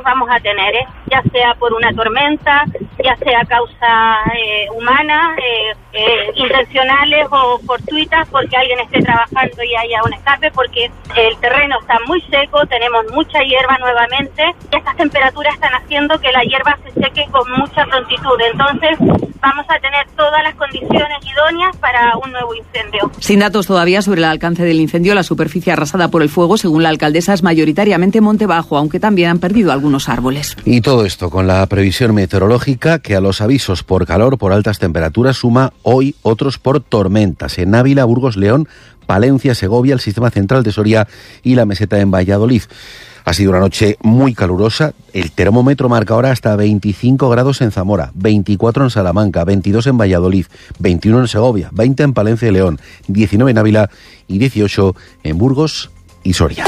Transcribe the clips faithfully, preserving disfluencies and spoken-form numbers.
vamos a tener, ¿eh? Ya sea por una tormenta, ya sea causa eh, humana, eh, eh, intencionales o fortuitas, porque alguien esté trabajando y haya un escape, porque el terreno está muy seco, tenemos mucha hierba nuevamente, y estas temperaturas están haciendo que la hierba se seque con mucha prontitud. Entonces vamos a tener todas las condiciones idóneas para un nuevo incendio. Sin datos todavía sobre el alcance del incendio, la superficie arrasada por el fuego, según la alcaldesa, es mayoritariamente monte bajo, aunque también han perdido algunos árboles. Y todo esto con la previsión meteorológica que a los avisos por calor, por altas temperaturas, suma hoy otros por tormentas en Ávila, Burgos, León, Palencia, Segovia, el Sistema Central de Soria y la Meseta en Valladolid. Ha sido una noche muy calurosa. El termómetro marca ahora hasta veinticinco grados en Zamora, veinticuatro en Salamanca, veintidós en Valladolid, veintiuno en Segovia, veinte en Palencia y León, diecinueve en Ávila y dieciocho en Burgos y Soria.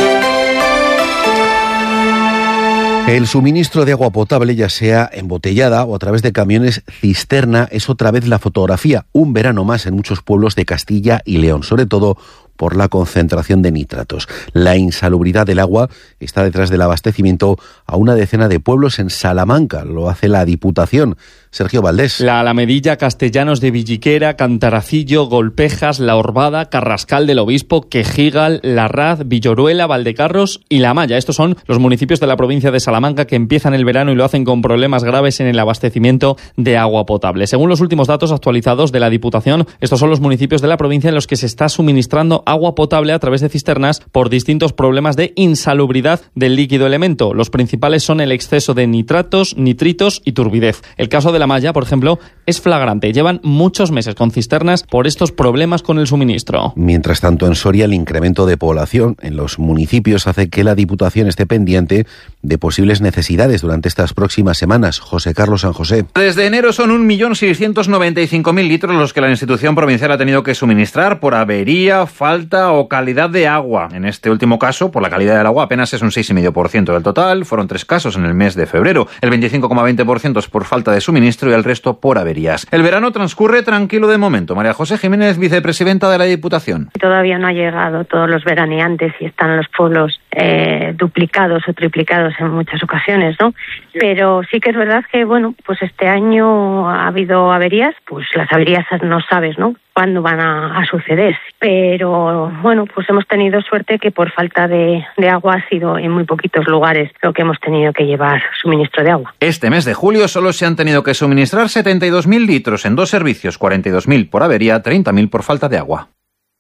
El suministro de agua potable, ya sea embotellada o a través de camiones cisterna, es otra vez la fotografía. Un verano más en muchos pueblos de Castilla y León, sobre todo por la concentración de nitratos. La insalubridad del agua está detrás del abastecimiento a una decena de pueblos en Salamanca. Lo hace la Diputación. Sergio Valdés. La Alamedilla, Castellanos de Villiquera, Cantaracillo, Golpejas, La Orbada, Carrascal del Obispo, Quejigal, Larraz, Villoruela, Valdecarros y La Maya. Estos son los municipios de la provincia de Salamanca que empiezan el verano y lo hacen con problemas graves en el abastecimiento de agua potable. Según los últimos datos actualizados de la Diputación, estos son los municipios de la provincia en los que se está suministrando agua potable a través de cisternas por distintos problemas de insalubridad del líquido elemento. Los principales son el exceso de nitratos, nitritos y turbidez. El caso de La Maya, por ejemplo, es flagrante. Llevan muchos meses con cisternas por estos problemas con el suministro. Mientras tanto, en Soria, el incremento de población en los municipios hace que la Diputación esté pendiente de posibles necesidades durante estas próximas semanas. José Carlos San José. Desde enero son un millón seiscientos noventa y cinco mil litros los que la institución provincial ha tenido que suministrar por avería, falta o calidad de agua. En este último caso, por la calidad del agua, apenas es un seis coma cinco por ciento del total. Fueron tres casos en el mes de febrero. El veinticinco coma veinte por ciento es por falta de suministro y el resto por averías. El verano transcurre tranquilo de momento. María José Jiménez, vicepresidenta de la Diputación. Todavía no ha llegado todos los veraneantes y están los pueblos eh, duplicados o triplicados en muchas ocasiones, ¿no? Pero sí que es verdad que, bueno, pues este año ha habido averías, pues las averías no sabes, ¿no?, cuándo van a, a suceder. Pero, bueno, pues hemos tenido suerte que por falta de, de agua ha sido en muy poquitos lugares lo que hemos tenido que llevar suministro de agua. Este mes de julio solo se han tenido que suministrar setenta y dos mil litros en dos servicios, cuarenta y dos mil por avería, treinta mil por falta de agua.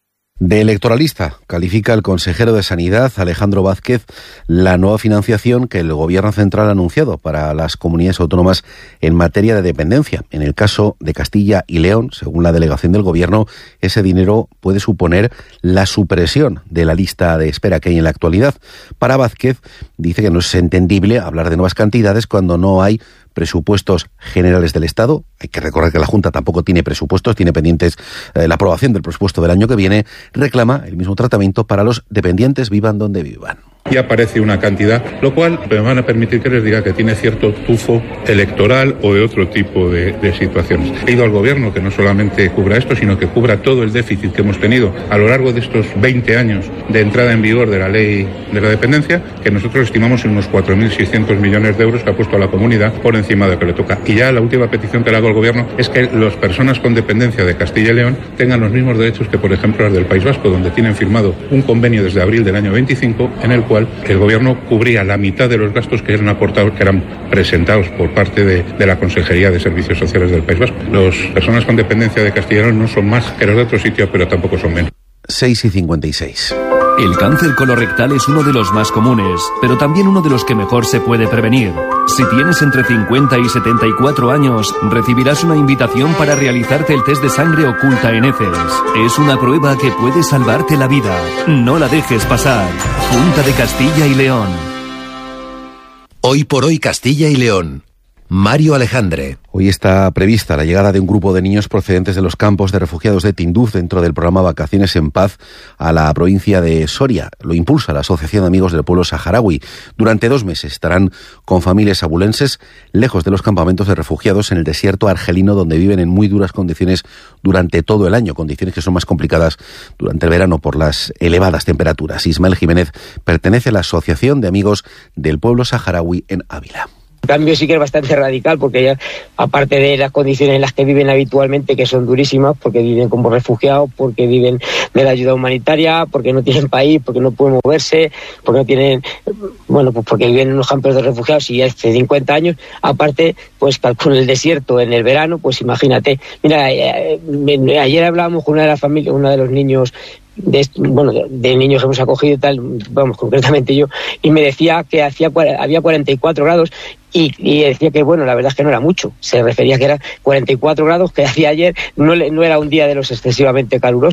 De electoralista califica el consejero de Sanidad, Alejandro Vázquez, la nueva financiación que el Gobierno central ha anunciado para las comunidades autónomas en materia de dependencia. En el caso de Castilla y León, según la delegación del Gobierno, ese dinero puede suponer la supresión de la lista de espera que hay en la actualidad. Para Vázquez, dice que no es entendible hablar de nuevas cantidades cuando no hay presupuestos generales del Estado. Hay que recordar que la Junta tampoco tiene presupuestos, tiene pendientes eh, la aprobación del presupuesto del año que viene. Reclama el mismo tratamiento para los dependientes, vivan donde vivan. Y aparece una cantidad, lo cual me van a permitir que les diga que tiene cierto tufo electoral o de otro tipo de, de situaciones. He ido al Gobierno que no solamente cubra esto, sino que cubra todo el déficit que hemos tenido a lo largo de estos veinte años de entrada en vigor de la ley de la dependencia, que nosotros estimamos en unos cuatro mil seiscientos millones de euros que ha puesto a la comunidad por encima de lo que le toca. Y ya la última petición que le hago al Gobierno es que las personas con dependencia de Castilla y León tengan los mismos derechos que, por ejemplo, las del País Vasco, donde tienen firmado un convenio desde abril del año veinticinco, en el cual el Gobierno cubría la mitad de los gastos que eran aportados, que eran presentados por parte de, de la Consejería de Servicios Sociales del País Vasco. Las personas con dependencia de Castilla y León no son más que los de otros sitios, pero tampoco son menos. seis y cincuenta y seis. El cáncer colorectal es uno de los más comunes, pero también uno de los que mejor se puede prevenir. Si tienes entre cincuenta y setenta y cuatro años, recibirás una invitación para realizarte el test de sangre oculta en heces. Es una prueba que puede salvarte la vida. No la dejes pasar. Junta de Castilla y León. Hoy por hoy Castilla y León. Mario Alejandre. Hoy está prevista la llegada de un grupo de niños procedentes de los campos de refugiados de Tinduf dentro del programa Vacaciones en Paz a la provincia de Soria. Lo impulsa la Asociación de Amigos del Pueblo Saharaui. Durante dos meses estarán con familias abulenses lejos de los campamentos de refugiados en el desierto argelino, donde viven en muy duras condiciones durante todo el año, condiciones que son más complicadas durante el verano por las elevadas temperaturas. Ismael Jiménez pertenece a la Asociación de Amigos del Pueblo Saharaui en Ávila. El cambio sí que es bastante radical, porque ya, aparte de las condiciones en las que viven habitualmente, que son durísimas, porque viven como refugiados, porque viven de la ayuda humanitaria, porque no tienen país, porque no pueden moverse, porque no tienen, bueno, pues porque viven en unos campos de refugiados y hace cincuenta años, aparte, pues con el desierto en el verano, pues imagínate. Mira, eh, eh, ayer hablábamos con una de las familias, uno de los niños, de, bueno, de, de niños que hemos acogido y tal, vamos, concretamente yo, y me decía que hacía había cuarenta y cuatro grados y, y decía que, bueno, la verdad es que no era mucho, se refería que era cuarenta y cuatro grados que hacía ayer, no, no era un día de los excesivamente calurosos.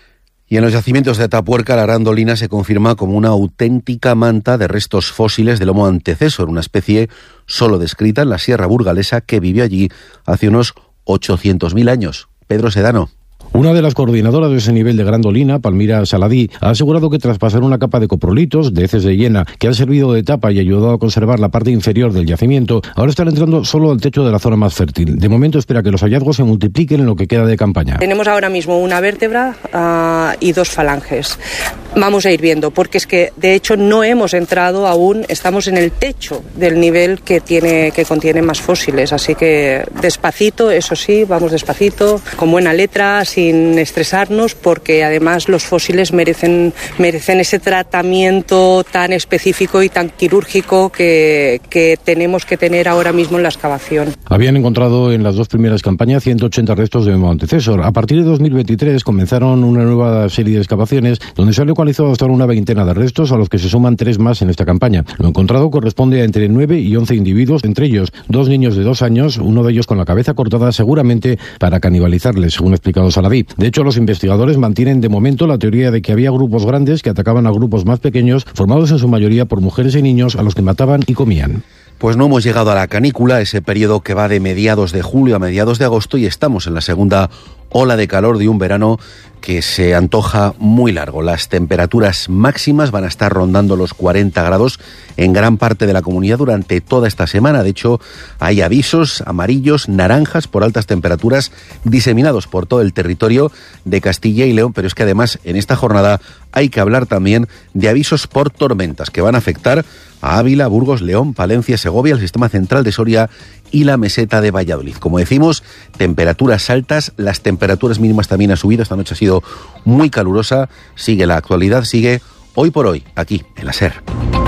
Y en los yacimientos de Atapuerca, la grandolina se confirma como una auténtica manta de restos fósiles del Homo antecesor, una especie solo descrita en la Sierra Burgalesa que vivió allí hace unos ochocientos mil años. Pedro Sedano. Una de las coordinadoras de ese nivel de grandolina, Palmira Saladí, ha asegurado que tras pasar una capa de coprolitos, de heces de hiena, que han servido de tapa y ayudado a conservar la parte inferior del yacimiento, ahora están entrando solo al techo de la zona más fértil. De momento espera que los hallazgos se multipliquen en lo que queda de campaña. Tenemos ahora mismo una vértebra uh, y dos falanges. Vamos a ir viendo, porque es que de hecho no hemos entrado aún, estamos en el techo del nivel que tiene, que contiene más fósiles, así que despacito, eso sí, vamos despacito, con buena letra, sin estresarnos, porque además los fósiles merecen, merecen ese tratamiento tan específico y tan quirúrgico que, que tenemos que tener ahora mismo en la excavación. Habían encontrado en las dos primeras campañas ciento ochenta restos de Homo antecesor. A partir de dos mil veintitrés comenzaron una nueva serie de excavaciones donde se han localizado hasta una veintena de restos, a los que se suman tres más en esta campaña. Lo encontrado corresponde a entre nueve y once individuos, entre ellos dos niños de dos años, uno de ellos con la cabeza cortada seguramente para canibalizarles, según ha explicado Saladí. De hecho, los investigadores mantienen de momento la teoría de que había grupos grandes que atacaban a grupos más pequeños, formados en su mayoría por mujeres y niños a los que mataban y comían. Pues no hemos llegado a la canícula, ese periodo que va de mediados de julio a mediados de agosto, y estamos en la segunda ola de calor de un verano que se antoja muy largo. Las temperaturas máximas van a estar rondando los cuarenta grados en gran parte de la comunidad durante toda esta semana. De hecho, hay avisos amarillos, naranjas por altas temperaturas diseminados por todo el territorio de Castilla y León, pero es que además en esta jornada hay que hablar también de avisos por tormentas que van a afectar a Ávila, Burgos, León, Palencia, Segovia, el sistema central de Soria y la meseta de Valladolid. Como decimos, temperaturas altas, las temperaturas mínimas también han subido, esta noche ha sido muy calurosa, sigue la actualidad, sigue hoy por hoy, aquí en la SER.